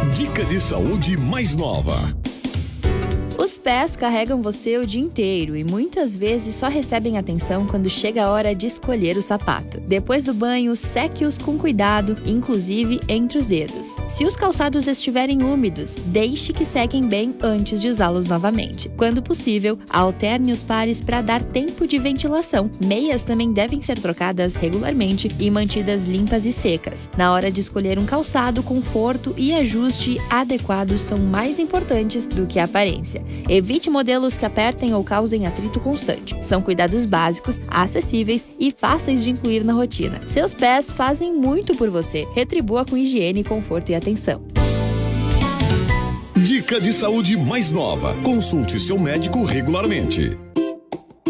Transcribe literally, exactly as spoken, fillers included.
Dica de saúde mais nova. Os pés carregam você o dia inteiro e muitas vezes só recebem atenção quando chega a hora de escolher o sapato. Depois do banho, seque-os com cuidado, inclusive entre os dedos. Se os calçados estiverem úmidos, deixe que sequem bem antes de usá-los novamente. Quando possível, alterne os pares para dar tempo de ventilação. Meias também devem ser trocadas regularmente e mantidas limpas e secas. Na hora de escolher um calçado, conforto e ajuste adequados são mais importantes do que a aparência. Evite modelos que apertem ou causem atrito constante. São cuidados básicos, acessíveis e fáceis de incluir na rotina. Seus pés fazem muito por você. Retribua com higiene, conforto e atenção. Dica de saúde mais nova. Consulte seu médico regularmente.